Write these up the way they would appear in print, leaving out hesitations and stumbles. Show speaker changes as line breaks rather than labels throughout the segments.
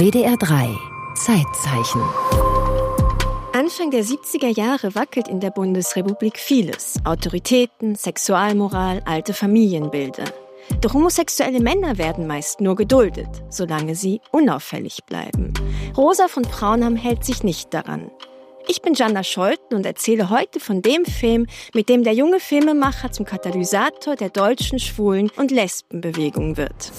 WDR 3 Zeitzeichen.
Anfang der 70er Jahre wackelt in der Bundesrepublik vieles. Autoritäten, Sexualmoral, alte Familienbilder. Doch homosexuelle Männer werden meist nur geduldet, solange sie unauffällig bleiben. Rosa von Braunheim hält sich nicht daran. Ich bin Jana Scholten und erzähle heute von dem Film, mit dem der junge Filmemacher zum Katalysator der deutschen Schwulen- und Lesbenbewegung wird.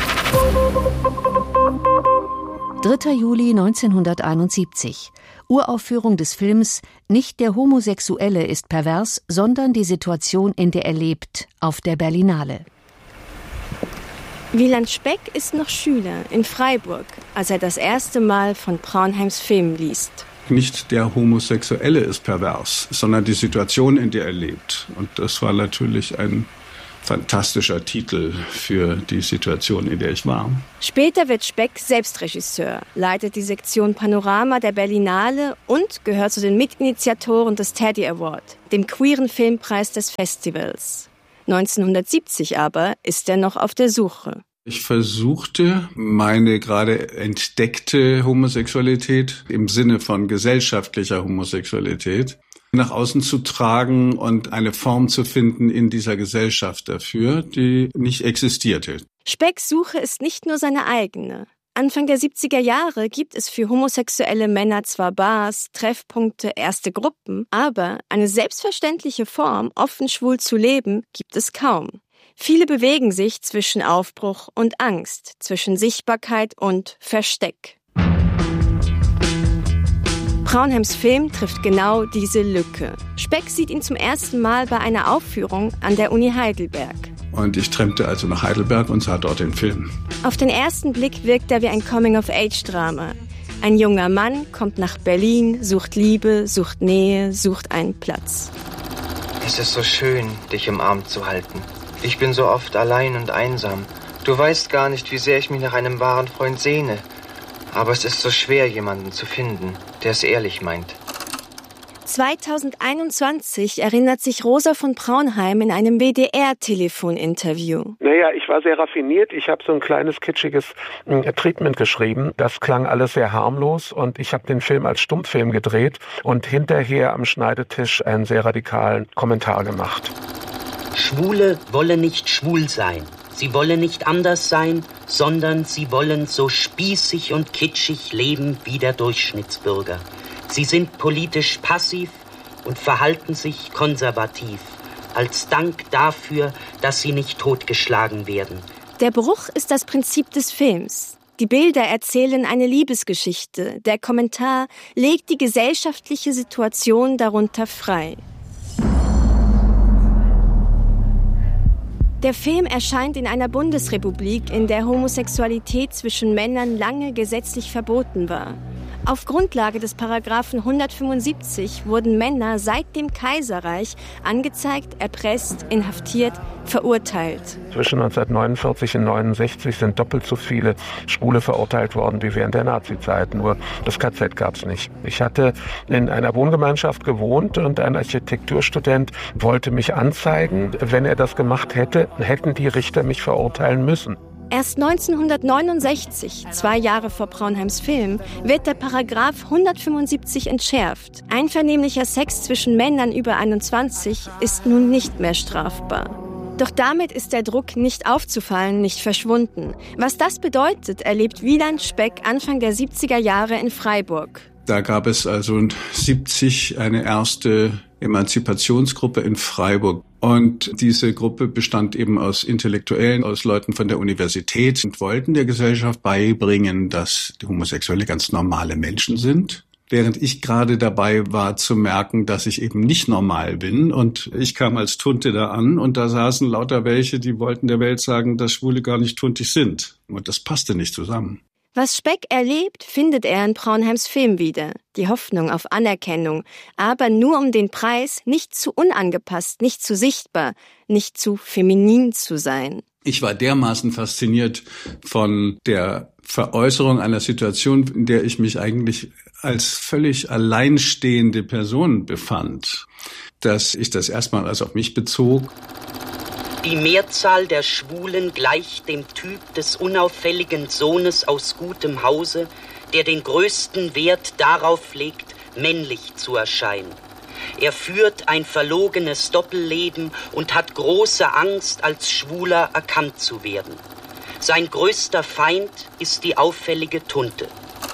3. Juli 1971. Uraufführung des Films Nicht der Homosexuelle ist pervers, sondern die Situation, in der er lebt, auf der Berlinale.
Wieland Speck ist noch Schüler in Freiburg, als er das erste Mal von Braunheims Film liest.
Nicht der Homosexuelle ist pervers, sondern die Situation, in der er lebt. Und das war natürlich ein fantastischer Titel für die Situation, in der ich war.
Später wird Speck selbst Regisseur, leitet die Sektion Panorama der Berlinale und gehört zu den Mitinitiatoren des Teddy Award, dem queeren Filmpreis des Festivals. 1970 aber ist er noch auf der Suche.
Ich versuchte, meine gerade entdeckte Homosexualität im Sinne von gesellschaftlicher Homosexualität nach außen zu tragen und eine Form zu finden in dieser Gesellschaft dafür, die nicht existierte.
Specks Suche ist nicht nur seine eigene. Anfang der 70er Jahre gibt es für homosexuelle Männer zwar Bars, Treffpunkte, erste Gruppen, aber eine selbstverständliche Form, offen schwul zu leben, gibt es kaum. Viele bewegen sich zwischen Aufbruch und Angst, zwischen Sichtbarkeit und Versteck. Braunheims Film trifft genau diese Lücke. Speck sieht ihn zum ersten Mal bei einer Aufführung an der Uni Heidelberg.
Und ich trennte also nach Heidelberg und sah dort den Film.
Auf den ersten Blick wirkt er wie ein Coming-of-Age-Drama. Ein junger Mann kommt nach Berlin, sucht Liebe, sucht Nähe, sucht einen Platz.
Es ist so schön, dich im Arm zu halten. Ich bin so oft allein und einsam. Du weißt gar nicht, wie sehr ich mich nach einem wahren Freund sehne. Aber es ist so schwer, jemanden zu finden, der es ehrlich meint.
2021 erinnert sich Rosa von Braunheim in einem WDR-Telefoninterview.
Naja, ich war sehr raffiniert. Ich habe so ein kleines, kitschiges Treatment geschrieben. Das klang alles sehr harmlos und ich habe den Film als Stummfilm gedreht und hinterher am Schneidetisch einen sehr radikalen Kommentar gemacht.
Schwule wollen nicht schwul sein. Sie wollen nicht anders sein, sondern sie wollen so spießig und kitschig leben wie der Durchschnittsbürger. Sie sind politisch passiv und verhalten sich konservativ, als Dank dafür, dass sie nicht totgeschlagen werden.
Der Bruch ist das Prinzip des Films. Die Bilder erzählen eine Liebesgeschichte. Der Kommentar legt die gesellschaftliche Situation darunter frei. Der Film erscheint in einer Bundesrepublik, in der Homosexualität zwischen Männern lange gesetzlich verboten war. Auf Grundlage des Paragraphen 175 wurden Männer seit dem Kaiserreich angezeigt, erpresst, inhaftiert, verurteilt.
Zwischen 1949 und 1969 sind doppelt so viele Schwule verurteilt worden wie während der Nazizeit. Nur das KZ gab es nicht. Ich hatte in einer Wohngemeinschaft gewohnt und ein Architekturstudent wollte mich anzeigen. Wenn er das gemacht hätte, hätten die Richter mich verurteilen müssen.
Erst 1969, 2 Jahre vor Braunheims Film, wird der Paragraph 175 entschärft. Einvernehmlicher Sex zwischen Männern über 21 ist nun nicht mehr strafbar. Doch damit ist der Druck, nicht aufzufallen, nicht verschwunden. Was das bedeutet, erlebt Wieland Speck Anfang der 70er Jahre in Freiburg.
Da gab es also 70 eine erste Emanzipationsgruppe in Freiburg. Und diese Gruppe bestand eben aus Intellektuellen, aus Leuten von der Universität und wollten der Gesellschaft beibringen, dass die Homosexuelle ganz normale Menschen sind. Während ich gerade dabei war zu merken, dass ich eben nicht normal bin. Und ich kam als Tunte da an und da saßen lauter welche, die wollten der Welt sagen, dass Schwule gar nicht tuntig sind. Und das passte nicht zusammen.
Was Speck erlebt, findet er in Braunheims Film wieder. Die Hoffnung auf Anerkennung, aber nur um den Preis, nicht zu unangepasst, nicht zu sichtbar, nicht zu feminin zu sein.
Ich war dermaßen fasziniert von der Veräußerung einer Situation, in der ich mich eigentlich als völlig alleinstehende Person befand, dass ich das erstmal als auf mich bezog.
Die Mehrzahl der Schwulen gleicht dem Typ des unauffälligen Sohnes aus gutem Hause, der den größten Wert darauf legt, männlich zu erscheinen. Er führt ein verlogenes Doppelleben und hat große Angst, als Schwuler erkannt zu werden. Sein größter Feind ist die auffällige Tunte.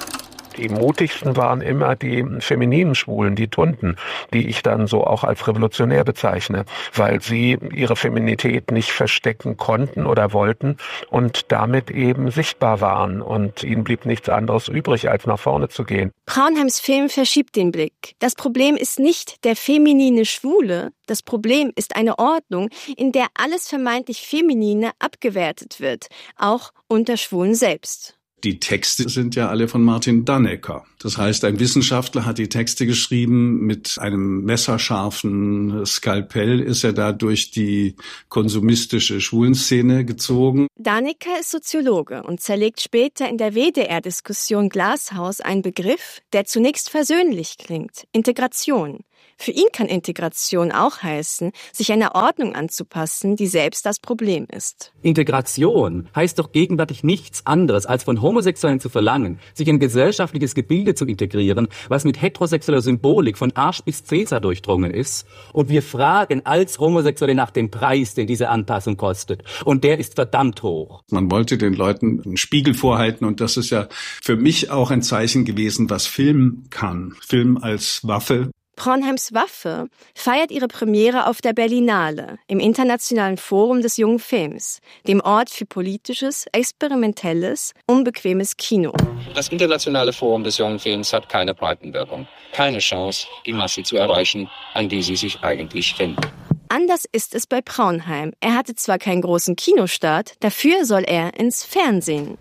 Die mutigsten waren immer die femininen Schwulen, die Tunten, die ich dann so auch als revolutionär bezeichne, weil sie ihre Feminität nicht verstecken konnten oder wollten und damit eben sichtbar waren und ihnen blieb nichts anderes übrig, als nach vorne zu gehen.
Praunheims Film verschiebt den Blick. Das Problem ist nicht der feminine Schwule, das Problem ist eine Ordnung, in der alles vermeintlich Feminine abgewertet wird, auch unter Schwulen selbst.
Die Texte sind ja alle von Martin Dannecker. Das heißt, ein Wissenschaftler hat die Texte geschrieben, mit einem messerscharfen Skalpell ist er da durch die konsumistische Schwulenszene gezogen.
Dannecker ist Soziologe und zerlegt später in der WDR-Diskussion Glashaus einen Begriff, der zunächst versöhnlich klingt: Integration. Für ihn kann Integration auch heißen, sich einer Ordnung anzupassen, die selbst das Problem ist.
Integration heißt doch gegenwärtig nichts anderes, als von Homosexuellen zu verlangen, sich in ein gesellschaftliches Gebilde zu integrieren, was mit heterosexueller Symbolik von Arsch bis Cäsar durchdrungen ist. Und wir fragen als Homosexuelle nach dem Preis, den diese Anpassung kostet. Und der ist verdammt hoch.
Man wollte den Leuten einen Spiegel vorhalten und das ist ja für mich auch ein Zeichen gewesen, was Film kann. Film als Waffe.
Praunheims Waffe feiert ihre Premiere auf der Berlinale, im Internationalen Forum des Jungen Films, dem Ort für politisches, experimentelles, unbequemes Kino.
Das Internationale Forum des Jungen Films hat keine Breitenwirkung, keine Chance, die Masse zu erreichen, an die sie sich eigentlich wenden.
Anders ist es bei Praunheim. Er hatte zwar keinen großen Kinostart, dafür soll er ins Fernsehen.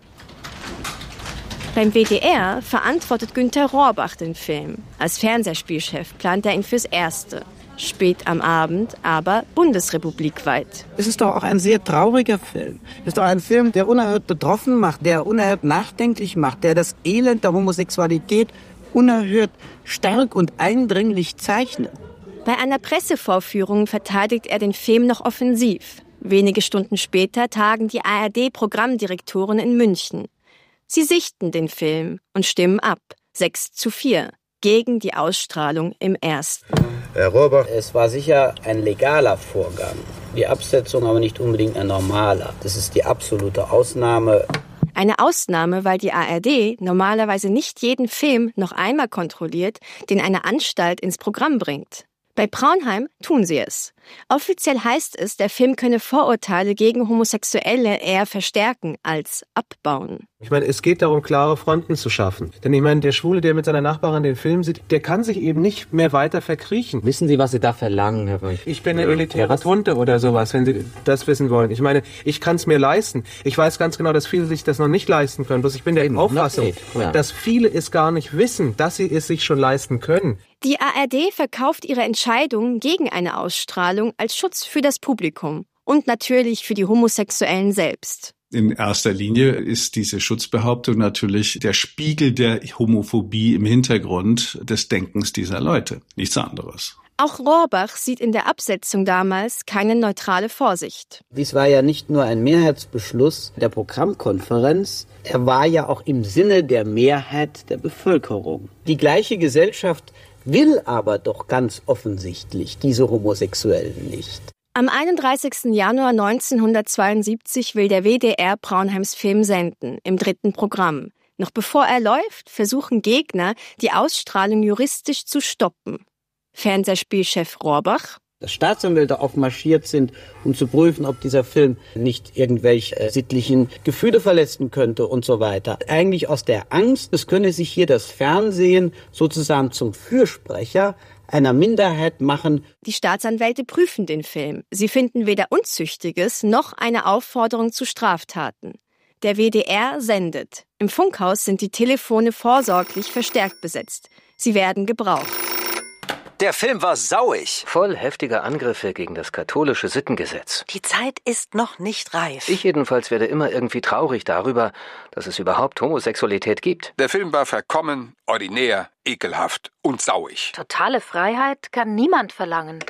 Beim WDR verantwortet Günter Rohrbach den Film. Als Fernsehspielchef plant er ihn fürs Erste. Spät am Abend, aber bundesrepublikweit.
Es ist doch auch ein sehr trauriger Film. Es ist doch ein Film, der unerhört betroffen macht, der unerhört nachdenklich macht, der das Elend der Homosexualität unerhört stark und eindringlich zeichnet.
Bei einer Pressevorführung verteidigt er den Film noch offensiv. Wenige Stunden später tagen die ARD-Programmdirektoren in München. Sie sichten den Film und stimmen ab, 6:4, gegen die Ausstrahlung im Ersten.
Herr Rohrbach, es war sicher ein legaler Vorgang, die Absetzung aber nicht unbedingt ein normaler. Das ist die absolute Ausnahme.
Eine Ausnahme, weil die ARD normalerweise nicht jeden Film noch einmal kontrolliert, den eine Anstalt ins Programm bringt. Bei Praunheim tun sie es. Offiziell heißt es, der Film könne Vorurteile gegen Homosexuelle eher verstärken als abbauen.
Ich meine, es geht darum, klare Fronten zu schaffen. Denn ich meine, der Schwule, der mit seiner Nachbarin den Film sieht, der kann sich eben nicht mehr weiter verkriechen.
Wissen Sie, was Sie da verlangen, Herr Röch?
Ich bin eine elitäre Tunte oder sowas, wenn Sie das wissen wollen. Ich meine, ich kann es mir leisten. Ich weiß ganz genau, dass viele sich das noch nicht leisten können. Bloß ich bin der Auffassung, dass viele es gar nicht wissen, dass sie es sich schon leisten können.
Die ARD verkauft ihre Entscheidung gegen eine Ausstrahlung als Schutz für das Publikum und natürlich für die Homosexuellen selbst.
In erster Linie ist diese Schutzbehauptung natürlich der Spiegel der Homophobie im Hintergrund des Denkens dieser Leute. Nichts anderes.
Auch Rohrbach sieht in der Absetzung damals keine neutrale Vorsicht.
Dies war ja nicht nur ein Mehrheitsbeschluss der Programmkonferenz, er war ja auch im Sinne der Mehrheit der Bevölkerung. Die gleiche Gesellschaft will aber doch ganz offensichtlich diese Homosexuellen nicht.
Am 31. Januar 1972 will der WDR Praunheims Film senden, im 3. Programm. Noch bevor er läuft, versuchen Gegner, die Ausstrahlung juristisch zu stoppen. Fernsehspielchef Rohrbach:
Dass Staatsanwälte aufmarschiert sind, um zu prüfen, ob dieser Film nicht irgendwelche sittlichen Gefühle verletzen könnte und so weiter. Eigentlich aus der Angst, es könne sich hier das Fernsehen sozusagen zum Fürsprecher einer Minderheit machen.
Die Staatsanwälte prüfen den Film. Sie finden weder Unzüchtiges noch eine Aufforderung zu Straftaten. Der WDR sendet. Im Funkhaus sind die Telefone vorsorglich verstärkt besetzt. Sie werden gebraucht.
Der Film war sauig. Voll heftiger Angriffe gegen das katholische Sittengesetz.
Die Zeit ist noch nicht reif.
Ich jedenfalls werde immer irgendwie traurig darüber, dass es überhaupt Homosexualität gibt.
Der Film war verkommen, ordinär, ekelhaft und sauig.
Totale Freiheit kann niemand verlangen.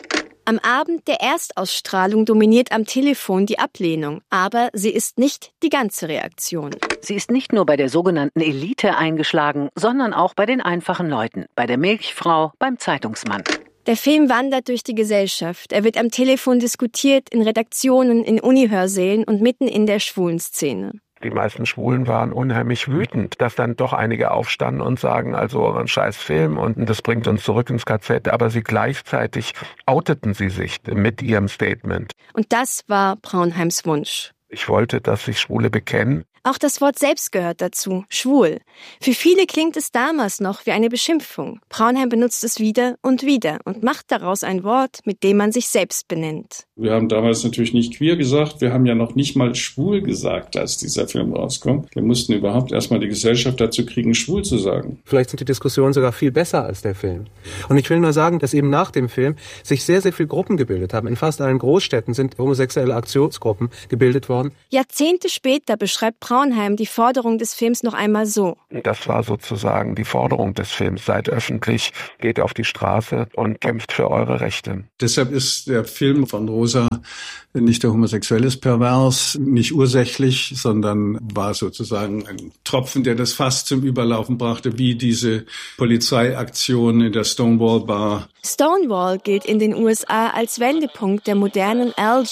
Am Abend der Erstausstrahlung dominiert am Telefon die Ablehnung, aber sie ist nicht die ganze Reaktion.
Sie ist nicht nur bei der sogenannten Elite eingeschlagen, sondern auch bei den einfachen Leuten, bei der Milchfrau, beim Zeitungsmann.
Der Film wandert durch die Gesellschaft. Er wird am Telefon diskutiert, in Redaktionen, in Unihörsälen und mitten in der Schwulenszene.
Die meisten Schwulen waren unheimlich wütend, dass dann doch einige aufstanden und sagen, also ein scheiß Film und das bringt uns zurück ins KZ. Aber gleichzeitig outeten sie sich mit ihrem Statement.
Und das war Praunheims Wunsch.
Ich wollte, dass sich Schwule bekennen.
Auch das Wort selbst gehört dazu, schwul. Für viele klingt es damals noch wie eine Beschimpfung. Praunheim benutzt es wieder und macht daraus ein Wort, mit dem man sich selbst benennt.
Wir haben damals natürlich nicht queer gesagt, wir haben ja noch nicht mal schwul gesagt, als dieser Film rauskommt. Wir mussten überhaupt erstmal die Gesellschaft dazu kriegen, schwul zu sagen.
Vielleicht sind die Diskussionen sogar viel besser als der Film. Und ich will nur sagen, dass eben nach dem Film sich sehr, sehr viele Gruppen gebildet haben. In fast allen Großstädten sind homosexuelle Aktionsgruppen gebildet worden.
Jahrzehnte später beschreibt Praunheim die Forderung des Films noch einmal so.
Das war sozusagen die Forderung des Films. Seid öffentlich, geht auf die Straße und kämpft für eure Rechte.
Deshalb ist der Film von Rosa nicht der Homosexuelle ist pervers, nicht ursächlich, sondern war sozusagen ein Tropfen, der das Fass zum Überlaufen brachte, wie diese Polizeiaktion in der Stonewall Bar.
Stonewall gilt in den USA als Wendepunkt der modernen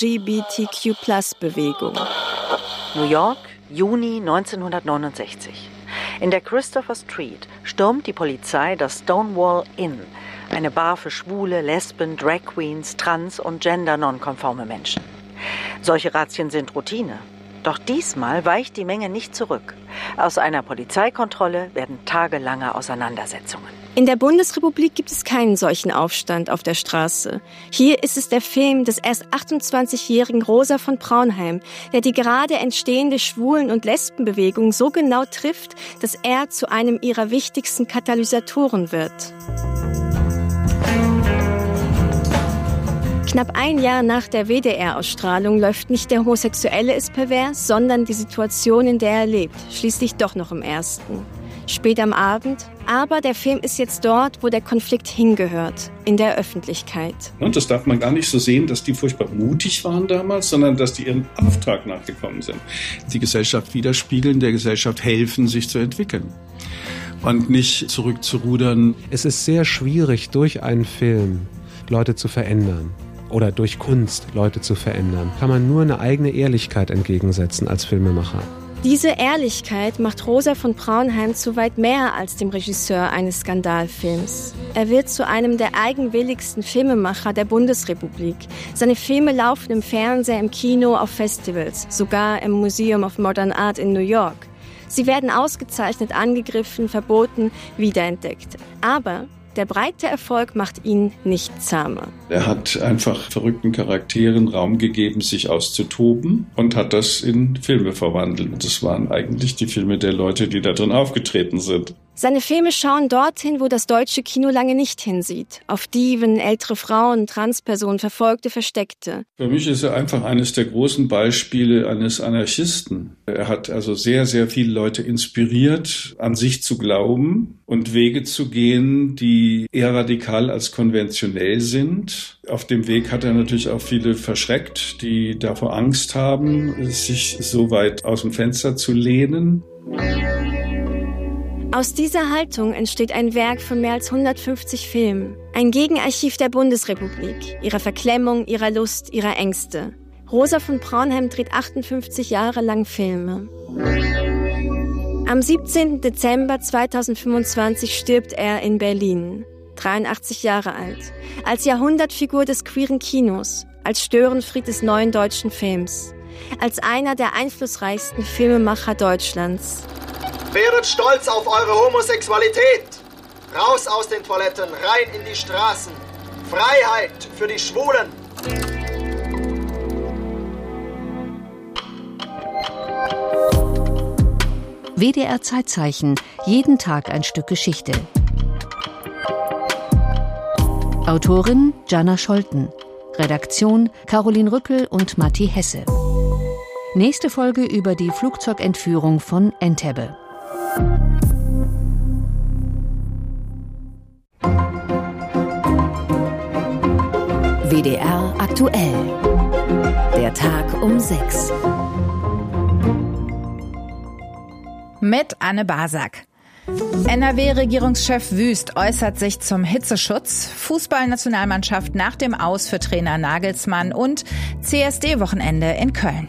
LGBTQ+-Bewegung.
New York, Juni 1969. In der Christopher Street stürmt die Polizei das Stonewall Inn, eine Bar für Schwule, Lesben, Drag Queens, trans- und gender-nonkonforme Menschen. Solche Razzien sind Routine. Doch diesmal weicht die Menge nicht zurück. Aus einer Polizeikontrolle werden tagelange Auseinandersetzungen.
In der Bundesrepublik gibt es keinen solchen Aufstand auf der Straße. Hier ist es der Film des erst 28-jährigen Rosa von Praunheim, der die gerade entstehende Schwulen- und Lesbenbewegung so genau trifft, dass er zu einem ihrer wichtigsten Katalysatoren wird. Knapp ein Jahr nach der WDR-Ausstrahlung läuft nicht der Homosexuelle ist pervers, sondern die Situation, in der er lebt, schließlich doch noch im ersten. Spät am Abend, aber der Film ist jetzt dort, wo der Konflikt hingehört, in der Öffentlichkeit.
Und das darf man gar nicht so sehen, dass die furchtbar mutig waren damals, sondern dass die ihrem Auftrag nachgekommen sind.
Die Gesellschaft widerspiegeln, der Gesellschaft helfen, sich zu entwickeln. Und nicht zurückzurudern.
Es ist sehr schwierig, durch einen Film Leute zu verändern. Oder durch Kunst Leute zu verändern. Kann man nur eine eigene Ehrlichkeit entgegensetzen als Filmemacher.
Diese Ehrlichkeit macht Rosa von Praunheim zu weit mehr als dem Regisseur eines Skandalfilms. Er wird zu einem der eigenwilligsten Filmemacher der Bundesrepublik. Seine Filme laufen im Fernsehen, im Kino, auf Festivals, sogar im Museum of Modern Art in New York. Sie werden ausgezeichnet, angegriffen, verboten, wiederentdeckt. Aber der breite Erfolg macht ihn nicht zahmer.
Er hat einfach verrückten Charakteren Raum gegeben, sich auszutoben und hat das in Filme verwandelt. Und das waren eigentlich die Filme der Leute, die da drin aufgetreten sind.
Seine Filme schauen dorthin, wo das deutsche Kino lange nicht hinsieht. Auf Diven, ältere Frauen, Transpersonen, Verfolgte, Versteckte.
Für mich ist er einfach eines der großen Beispiele eines Anarchisten. Er hat also sehr, sehr viele Leute inspiriert, an sich zu glauben und Wege zu gehen, die eher radikal als konventionell sind. Auf dem Weg hat er natürlich auch viele verschreckt, die davor Angst haben, sich so weit aus dem Fenster zu lehnen.
Aus dieser Haltung entsteht ein Werk von mehr als 150 Filmen. Ein Gegenarchiv der Bundesrepublik, ihrer Verklemmung, ihrer Lust, ihrer Ängste. Rosa von Praunheim dreht 58 Jahre lang Filme. Am 17. Dezember 2025 stirbt er in Berlin, 83 Jahre alt, als Jahrhundertfigur des queeren Kinos, als Störenfried des neuen deutschen Films, als einer der einflussreichsten Filmemacher Deutschlands.
Werdet stolz auf eure Homosexualität! Raus aus den Toiletten, rein in die Straßen! Freiheit für die Schwulen!
WDR Zeitzeichen, jeden Tag ein Stück Geschichte. Autorin Jana Scholten. Redaktion Caroline Rückel und Matti Hesse. Nächste Folge über die Flugzeugentführung von Entebbe. WDR aktuell. Der Tag um 6.
Mit Anne Basak. NRW-Regierungschef Wüst äußert sich zum Hitzeschutz, Fußballnationalmannschaft nach dem Aus für Trainer Nagelsmann und CSD-Wochenende in Köln.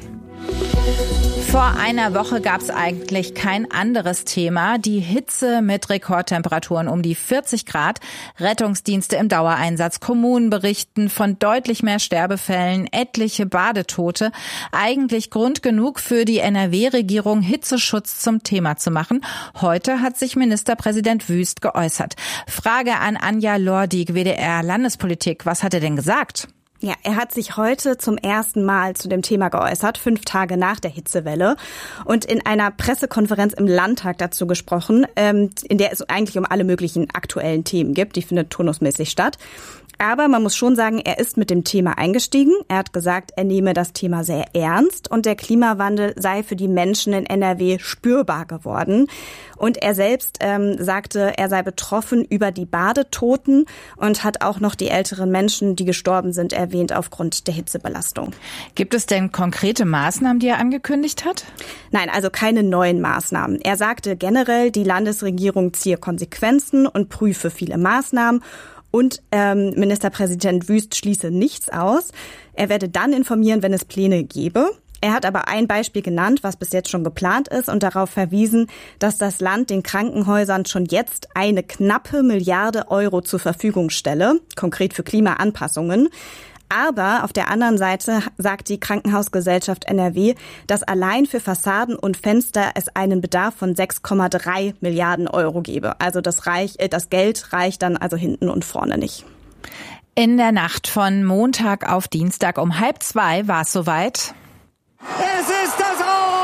Vor einer Woche gab es eigentlich kein anderes Thema. Die Hitze mit Rekordtemperaturen um die 40 Grad. Rettungsdienste im Dauereinsatz. Kommunen berichten von deutlich mehr Sterbefällen, etliche Badetote. Eigentlich Grund genug für die NRW-Regierung, Hitzeschutz zum Thema zu machen. Heute hat sich Ministerpräsident Wüst geäußert. Frage an Anja Lordig, WDR Landespolitik. Was hat er denn gesagt?
Ja, er hat sich heute zum ersten Mal zu dem Thema geäußert, 5 Tage nach der Hitzewelle, und in einer Pressekonferenz im Landtag dazu gesprochen, in der es eigentlich um alle möglichen aktuellen Themen geht. Die findet turnusmäßig statt. Aber man muss schon sagen, er ist mit dem Thema eingestiegen. Er hat gesagt, er nehme das Thema sehr ernst und der Klimawandel sei für die Menschen in NRW spürbar geworden. Und er selbst sagte, er sei betroffen über die Badetoten und hat auch noch die älteren Menschen, die gestorben sind, erwähnt aufgrund der Hitzebelastung.
Gibt es denn konkrete Maßnahmen, die er angekündigt hat?
Nein, also keine neuen Maßnahmen. Er sagte generell, die Landesregierung ziehe Konsequenzen und prüfe viele Maßnahmen. Und Ministerpräsident Wüst schließe nichts aus. Er werde dann informieren, wenn es Pläne gäbe. Er hat aber ein Beispiel genannt, was bis jetzt schon geplant ist, und darauf verwiesen, dass das Land den Krankenhäusern schon jetzt eine knappe Milliarde Euro zur Verfügung stelle, konkret für Klimaanpassungen. Aber auf der anderen Seite sagt die Krankenhausgesellschaft NRW, dass allein für Fassaden und Fenster es einen Bedarf von 6,3 Milliarden Euro gebe. Also das Geld reicht dann also hinten und vorne nicht.
In der Nacht von Montag auf Dienstag um 1:30 war es soweit.
Es ist das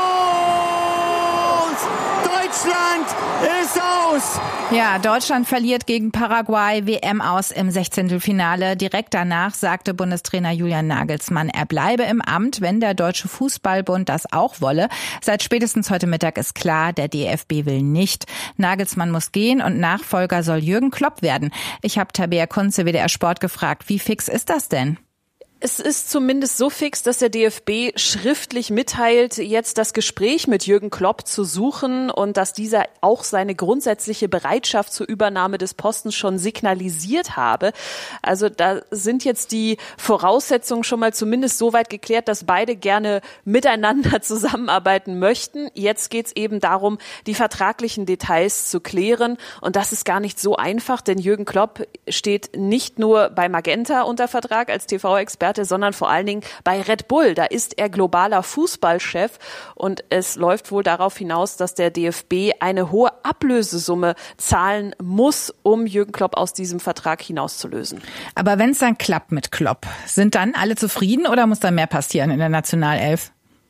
Aus! Deutschland ist aus!
Ja, Deutschland verliert gegen Paraguay WM aus im 16. Direkt danach sagte Bundestrainer Julian Nagelsmann, er bleibe im Amt, wenn der Deutsche Fußballbund das auch wolle. Seit spätestens heute Mittag ist klar, der DFB will nicht. Nagelsmann muss gehen und Nachfolger soll Jürgen Klopp werden. Ich habe Tabea Kunze, WDR Sport, gefragt, wie fix ist das denn?
Es ist zumindest so fix, dass der DFB schriftlich mitteilt, jetzt das Gespräch mit Jürgen Klopp zu suchen und dass dieser auch seine grundsätzliche Bereitschaft zur Übernahme des Postens schon signalisiert habe. Also da sind jetzt die Voraussetzungen schon mal zumindest so weit geklärt, dass beide gerne miteinander zusammenarbeiten möchten. Jetzt geht es eben darum, die vertraglichen Details zu klären, und das ist gar nicht so einfach, denn Jürgen Klopp steht nicht nur bei Magenta unter Vertrag als TV-Experte, sondern vor allen Dingen bei Red Bull. Da ist er globaler Fußballchef und es läuft wohl darauf hinaus, dass der DFB eine hohe Ablösesumme zahlen muss, um Jürgen Klopp aus diesem Vertrag hinauszulösen.
Aber wenn es dann klappt mit Klopp, sind dann alle zufrieden oder muss da mehr passieren in der Nationalelf?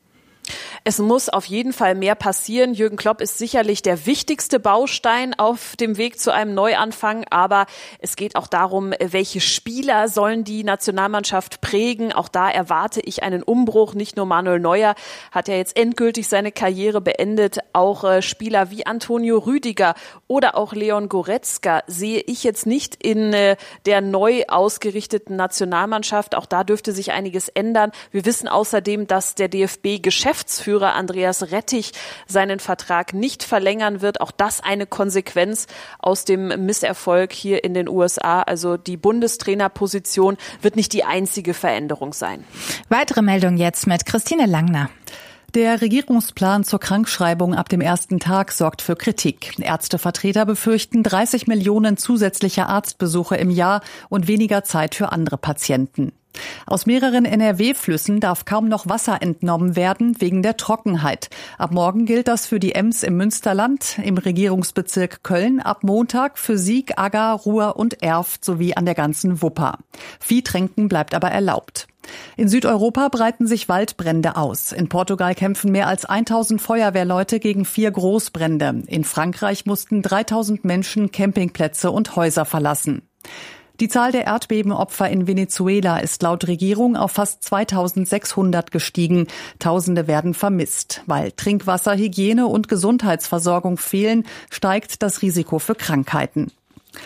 Es muss auf jeden Fall mehr passieren. Jürgen Klopp ist sicherlich der wichtigste Baustein auf dem Weg zu einem Neuanfang. Aber es geht auch darum, welche Spieler sollen die Nationalmannschaft prägen. Auch da erwarte ich einen Umbruch. Nicht nur Manuel Neuer hat ja jetzt endgültig seine Karriere beendet. Auch Spieler wie Antonio Rüdiger oder auch Leon Goretzka sehe ich jetzt nicht in der neu ausgerichteten Nationalmannschaft. Auch da dürfte sich einiges ändern. Wir wissen außerdem, dass der DFB-Geschäftsführer Andreas Rettich seinen Vertrag nicht verlängern wird. Auch das eine Konsequenz aus dem Misserfolg hier in den USA. Also die Bundestrainerposition wird nicht die einzige Veränderung sein.
Weitere Meldung jetzt mit Christine Langner.
Der Regierungsplan zur Krankschreibung ab dem ersten Tag sorgt für Kritik. Ärztevertreter befürchten 30 Millionen zusätzliche Arztbesuche im Jahr und weniger Zeit für andere Patienten. Aus mehreren NRW-Flüssen darf kaum noch Wasser entnommen werden wegen der Trockenheit. Ab morgen gilt das für die Ems im Münsterland, im Regierungsbezirk Köln, ab Montag für Sieg, Agger, Ruhr und Erft sowie an der ganzen Wupper. Viehtränken bleibt aber erlaubt. In Südeuropa breiten sich Waldbrände aus. In Portugal kämpfen mehr als 1000 Feuerwehrleute gegen 4 Großbrände. In Frankreich mussten 3000 Menschen Campingplätze und Häuser verlassen. Die Zahl der Erdbebenopfer in Venezuela ist laut Regierung auf fast 2600 gestiegen. Tausende werden vermisst. Weil Trinkwasser, Hygiene und Gesundheitsversorgung fehlen, steigt das Risiko für Krankheiten.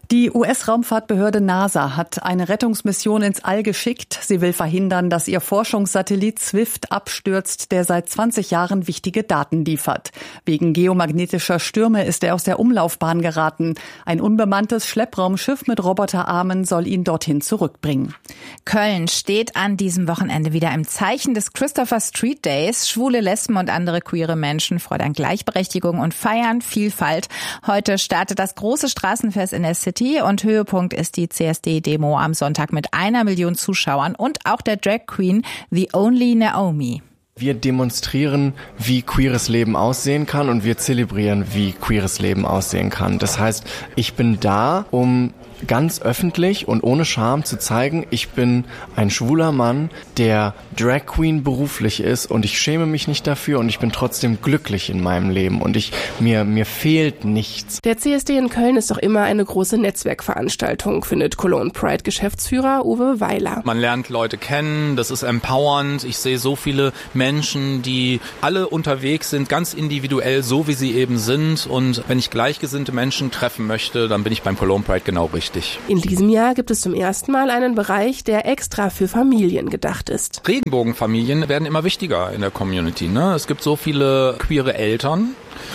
Die US-Raumfahrtbehörde NASA hat eine Rettungsmission ins All geschickt. Sie will verhindern, dass ihr Forschungssatellit Swift abstürzt, der seit 20 Jahren wichtige Daten liefert. Wegen geomagnetischer Stürme ist er aus der Umlaufbahn geraten. Ein unbemanntes Schleppraumschiff mit Roboterarmen soll ihn dorthin zurückbringen.
Köln steht an diesem Wochenende wieder im Zeichen des Christopher Street Days. Schwule, Lesben und andere queere Menschen fordern Gleichberechtigung und feiern Vielfalt. Heute startet das große Straßenfest in der City und Höhepunkt ist die CSD-Demo am Sonntag mit 1 Million Zuschauern und auch der Drag Queen The Only Naomi.
Wir demonstrieren, wie queeres Leben aussehen kann und wir zelebrieren, wie queeres Leben aussehen kann. Das heißt, ich bin da, um ganz öffentlich und ohne Scham zu zeigen, ich bin ein schwuler Mann, der Drag Queen beruflich ist und ich schäme mich nicht dafür und ich bin trotzdem glücklich in meinem Leben und mir fehlt nichts.
Der CSD in Köln ist doch immer eine große Netzwerkveranstaltung, findet Cologne Pride Geschäftsführer Uwe Weiler.
Man lernt Leute kennen, das ist empowernd. Ich sehe so viele Menschen, die alle unterwegs sind, ganz individuell, so wie sie eben sind. Und wenn ich gleichgesinnte Menschen treffen möchte, dann bin ich beim Cologne Pride genau richtig.
In diesem Jahr gibt es zum ersten Mal einen Bereich, der extra für Familien gedacht ist.
Regenbogenfamilien werden immer wichtiger in der Community, ne? Es gibt so viele queere Eltern.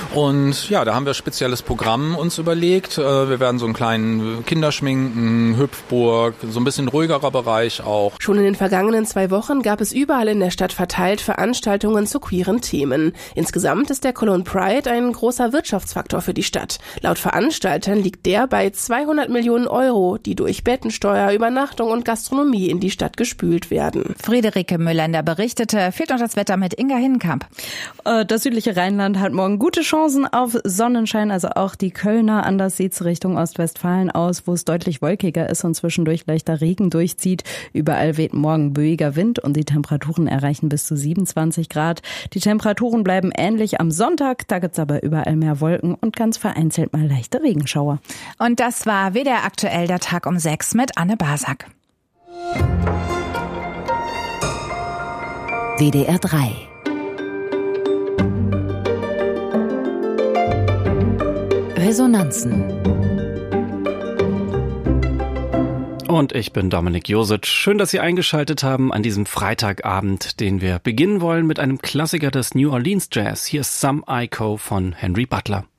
Und ja, da haben wir ein spezielles Programm uns überlegt. Wir werden so einen kleinen Kinderschminken, Hüpfburg, so ein bisschen ruhigerer Bereich auch.
Schon in den vergangenen 2 Wochen gab es überall in der Stadt verteilt Veranstaltungen zu queeren Themen. Insgesamt ist der Cologne Pride ein großer Wirtschaftsfaktor für die Stadt. Laut Veranstaltern liegt der bei 200 Millionen Euro, die durch Bettensteuer, Übernachtung und Gastronomie in die Stadt gespült werden.
Friederike Müllender berichtete, fehlt noch das Wetter mit Inga Hinnenkamp.
Das südliche Rheinland hat morgen gute Chancen auf Sonnenschein, also auch die Kölner. Anders sieht's Richtung Ostwestfalen aus, wo es deutlich wolkiger ist und zwischendurch leichter Regen durchzieht. Überall weht morgen böiger Wind und die Temperaturen erreichen bis zu 27 Grad. Die Temperaturen bleiben ähnlich am Sonntag, da gibt's aber überall mehr Wolken und ganz vereinzelt mal leichte Regenschauer.
Und das war WDR aktuell, der Tag um 6 mit Anne Basak.
WDR 3 Resonanzen.
Und ich bin Dominik Josic. Schön, dass Sie eingeschaltet haben an diesem Freitagabend, den wir beginnen wollen mit einem Klassiker des New Orleans Jazz. Hier ist Some Ico von Henry Butler.